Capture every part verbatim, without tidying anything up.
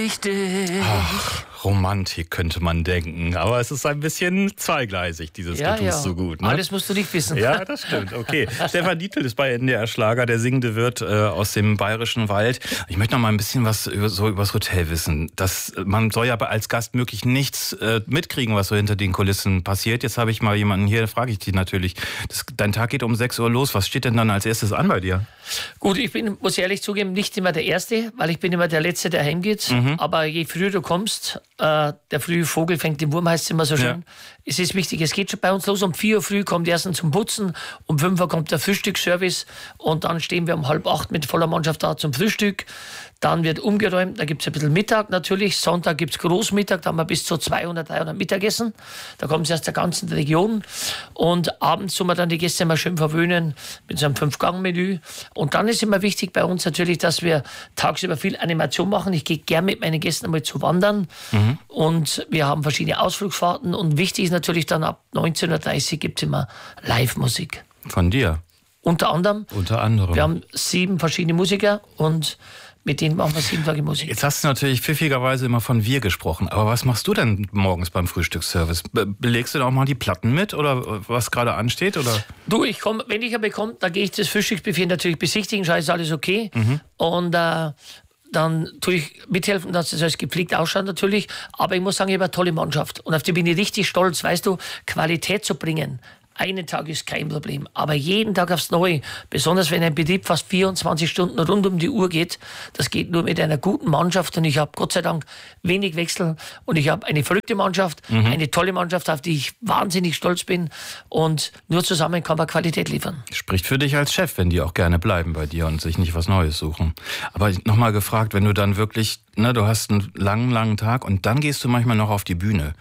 Ach, Romantik könnte man denken, aber es ist ein bisschen zweigleisig, dieses ja, Du tust ja. so gut. Ne? Aber das musst du nicht wissen. Ja, das stimmt, okay. Stefan Dietl ist bei N D R Schlager, der singende Wirt äh, aus dem Bayerischen Wald. Ich möchte noch mal ein bisschen was über, so über das Hotel wissen. Das, man soll ja als Gast möglich nichts äh, mitkriegen, was so hinter den Kulissen passiert. Jetzt habe ich mal jemanden hier, da frage ich dich natürlich. Das, dein Tag geht um sechs Uhr los. Was steht denn dann als erstes an bei dir? Gut, ich bin, muss ehrlich zugeben, nicht immer der Erste, weil ich bin immer der Letzte, der heimgeht. Mhm. Aber je früher du kommst, äh, der frühe Vogel fängt den Wurm, heißt es immer so schön. Ja. Es ist wichtig, es geht schon bei uns los. Um vier Uhr früh kommt der Erste zum Putzen, um fünf Uhr kommt der Frühstücksservice und dann stehen wir um halb acht mit voller Mannschaft da zum Frühstück. Dann wird umgeräumt, da gibt es ein bisschen Mittag natürlich. Sonntag gibt es Großmittag, da haben wir bis zu zweihundert, dreihundert Mittagessen. Da kommen sie aus der ganzen Region. Und abends soll man dann die Gäste mal schön verwöhnen mit so einem Fünf-Gang-Menü. Und dann ist immer wichtig bei uns natürlich, dass wir tagsüber viel Animation machen. Ich gehe gern mit meinen Gästen einmal zu wandern. Mhm. Und wir haben verschiedene Ausflugsfahrten. Und wichtig ist natürlich dann ab neunzehn Uhr dreißig gibt es immer Live-Musik. Von dir? Unter anderem. Unter anderem. Wir haben sieben verschiedene Musiker und mit denen machen wir sieben Tage Musik. Jetzt hast du natürlich pfiffigerweise immer von wir gesprochen. Aber was machst du denn morgens beim Frühstücksservice? Be- belegst du da auch mal die Platten mit oder was gerade ansteht? Oder? Du, ich komm, wenn ich ja bekomme, dann gehe ich das Frühstücksbuffet natürlich besichtigen, schaue, ist alles okay. Mhm. Und äh, dann tue ich mithelfen, dass das alles gepflegt ausschaut natürlich. Aber ich muss sagen, ich habe eine tolle Mannschaft. Und auf die bin ich richtig stolz, weißt du, Qualität zu bringen. Einen Tag ist kein Problem, aber jeden Tag aufs Neue, besonders wenn ein Betrieb fast vierundzwanzig Stunden rund um die Uhr geht, das geht nur mit einer guten Mannschaft und ich habe Gott sei Dank wenig Wechsel und ich habe eine verrückte Mannschaft, mhm. eine tolle Mannschaft, auf die ich wahnsinnig stolz bin und nur zusammen kann man Qualität liefern. Spricht für dich als Chef, wenn die auch gerne bleiben bei dir und sich nicht was Neues suchen. Aber nochmal gefragt, wenn du dann wirklich, ne, du hast einen langen, langen Tag und dann gehst du manchmal noch auf die Bühne.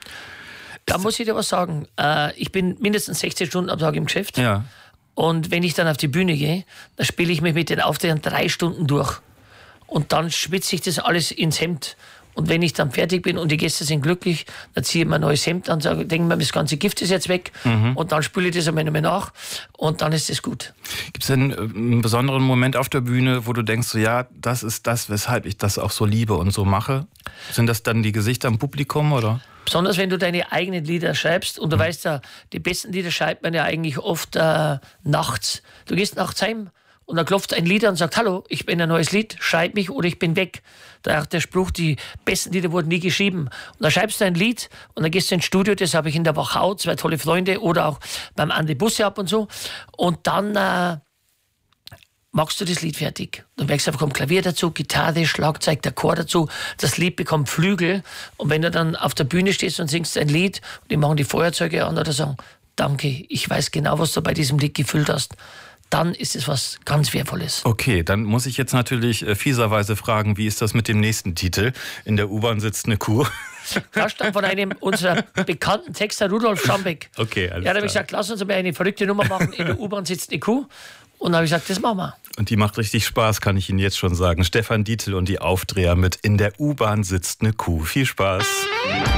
Da muss ich dir was sagen. Äh, ich bin mindestens sechzehn Stunden am Tag im Geschäft. Ja. Und wenn ich dann auf die Bühne gehe, dann spiele ich mich mit den Auftritten drei Stunden durch. Und dann schwitze ich das alles ins Hemd. Und wenn ich dann fertig bin und die Gäste sind glücklich, dann ziehe ich mir ein neues Hemd an, sage, denke mir, das ganze Gift ist jetzt weg. Mhm. Und dann spüle ich das einmal mehr nach. Und dann ist es gut. Gibt es denn einen besonderen Moment auf der Bühne, wo du denkst, so, ja, das ist das, weshalb ich das auch so liebe und so mache? Sind das dann die Gesichter im Publikum, oder? Besonders wenn du deine eigenen Lieder schreibst. Und du mhm. weißt ja, die besten Lieder schreibt man ja eigentlich oft äh, nachts. Du gehst nachts heim und dann klopft ein Lied an und sagt, hallo, ich bin ein neues Lied, schreib mich oder ich bin weg. Da auch der Spruch, die besten Lieder wurden nie geschrieben. Und dann schreibst du ein Lied und dann gehst du ins Studio, das habe ich in der Wachau, zwei tolle Freunde oder auch beim Andi Busse ab und so. Und dann äh, machst du das Lied fertig. Du merkst einfach, kommt Klavier dazu, Gitarre, Schlagzeug, der Chor dazu. Das Lied bekommt Flügel. Und wenn du dann auf der Bühne stehst und singst ein Lied, und die machen die Feuerzeuge an oder sagen, danke, ich weiß genau, was du bei diesem Lied gefühlt hast, dann ist es was ganz Wertvolles. Okay, dann muss ich jetzt natürlich äh, fieserweise fragen, wie ist das mit dem nächsten Titel? In der U-Bahn sitzt eine Kuh. Das stammt von einem unserer bekannten Texter, Rudolf Schambeck. Okay, alles Ja, da habe ich gesagt, lass uns mal eine verrückte Nummer machen. In der U-Bahn sitzt eine Kuh. Und dann habe ich gesagt, das machen wir. Und die macht richtig Spaß, kann ich Ihnen jetzt schon sagen. Stefan Dietl und die Aufdreher mit In der U-Bahn sitzt eine Kuh. Viel Spaß.